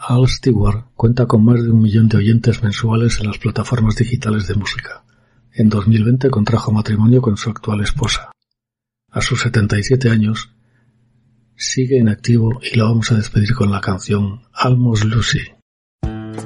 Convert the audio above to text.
Al Stewart cuenta con más de 1 millón de oyentes mensuales en las plataformas digitales de música. En 2020 contrajo matrimonio con su actual esposa. A sus 77 años, sigue en activo y lo vamos a despedir con la canción Almost Lucy.